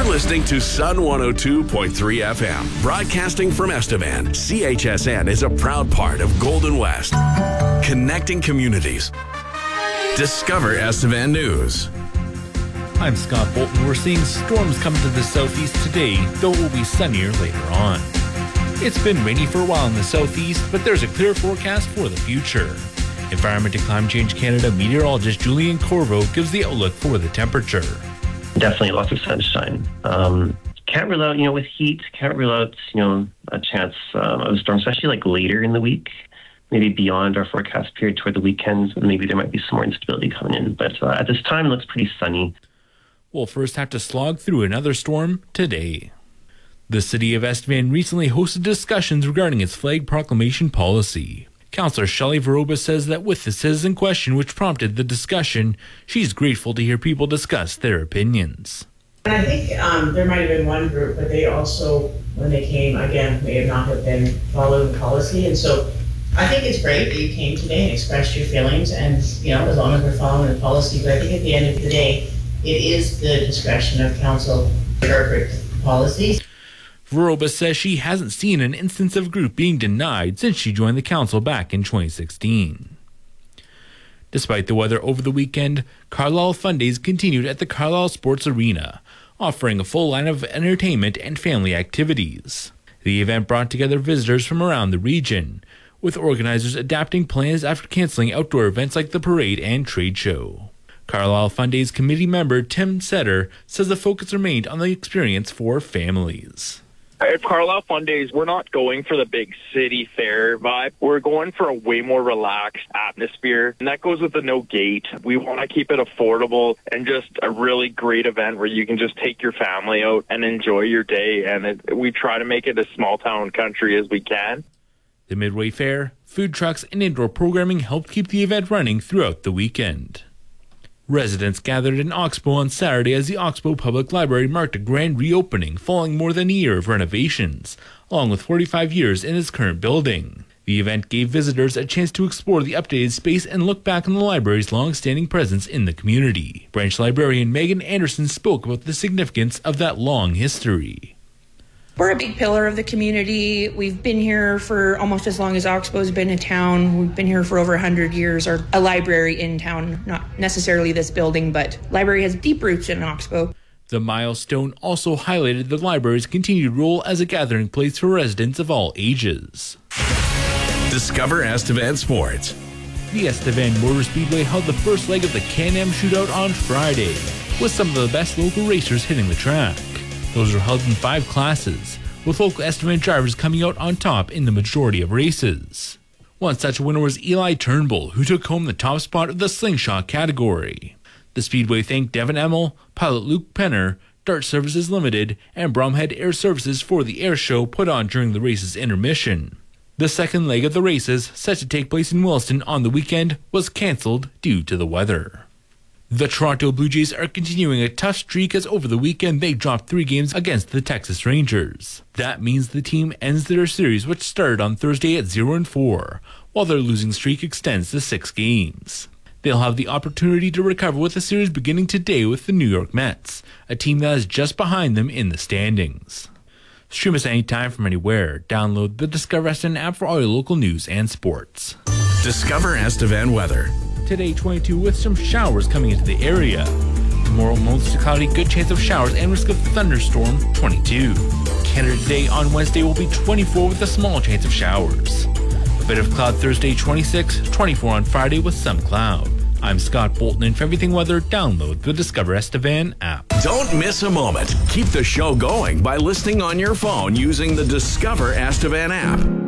listening to Sun 102.3 FM, broadcasting from Estevan. CHSN is a proud part of Golden West, connecting communities. Discover Estevan News. I'm Scott Bolton. We're seeing storms come to the southeast today, though it will be sunnier later on. It's been rainy for a while in the southeast, but there's a clear forecast for the future. Environment and Climate Change Canada meteorologist Julian Corvo gives the outlook for the temperature. Definitely lots of sunshine. Can't rule out, with heat, can't rule out, a chance of a storm, especially like later in the week, maybe beyond our forecast period toward the weekends. Maybe there might be some more instability coming in. But at this time, it looks pretty sunny. We'll first have to slog through another storm today. The city of Estevan recently hosted discussions regarding its flag proclamation policy. Councillor Shelley Veroba says that with the citizen question which prompted the discussion, she's grateful to hear people discuss their opinions. And I think there might have been one group, but they also, when they came, again, may have not have been following policy. And so I think it's great that you came today and expressed your feelings and, as long as we're following the policy. But I think at the end of the day, it is the discretion of council to interpret policies. Veroba says she hasn't seen an instance of a group being denied since she joined the council back in 2016. Despite the weather over the weekend, Carlisle Fun Days continued at the Carlisle Sports Arena, offering a full line of entertainment and family activities. The event brought together visitors from around the region, with organizers adapting plans after canceling outdoor events like the parade and trade show. Carlisle Fun Days committee member Tim Setter says the focus remained on the experience for families. At Carlisle Fun Days, we're not going for the big city fair vibe. We're going for a way more relaxed atmosphere, and that goes with the no gate. We want to keep it affordable and just a really great event where you can just take your family out and enjoy your day, and we try to make it as small town country as we can. The Midway Fair, food trucks, and indoor programming helped keep the event running throughout the weekend. Residents gathered in Oxbow on Saturday as the Oxbow Public Library marked a grand reopening following more than a year of renovations, along with 45 years in its current building. The event gave visitors a chance to explore the updated space and look back on the library's long-standing presence in the community. Branch librarian Megan Anderson spoke about the significance of that long history. We're a big pillar of the community. We've been here for almost as long as Oxbow's been in town. We've been here for over 100 years, or a library in town, not necessarily this building, but library has deep roots in Oxbow. The milestone also highlighted the library's continued role as a gathering place for residents of all ages. Discover Estevan Sports. The Estevan Motor Speedway held the first leg of the Can-Am Shootout on Friday, with some of the best local racers hitting the track. Those were held in 5 classes, with local Estevan drivers coming out on top in the majority of races. One such winner was Eli Turnbull, who took home the top spot of the slingshot category. The Speedway thanked Devin Emmel, pilot Luke Penner, Dart Services Limited, and Bromhead Air Services for the air show put on during the race's intermission. The second leg of the races, set to take place in Williston on the weekend, was cancelled due to the weather. The Toronto Blue Jays are continuing a tough streak as over the weekend they dropped 3 games against the Texas Rangers. That means the team ends their series, which started on Thursday at 0-4, while their losing streak extends to 6 games. They'll have the opportunity to recover with the series beginning today with the New York Mets, a team that is just behind them in the standings. Stream us anytime from anywhere. Download the Discover Estevan app for all your local news and sports. Discover Estevan weather. Today, 22 with some showers coming into the area. Tomorrow, mostly cloudy, good chance of showers and risk of thunderstorm, 22. Canada Day on Wednesday will be 24 with a small chance of showers. A bit of cloud Thursday, 26, 24 on Friday with some cloud. I'm Scott Bolton, and for everything weather, download the Discover Estevan app. Don't miss a moment. Keep the show going by listening on your phone using the Discover Estevan app.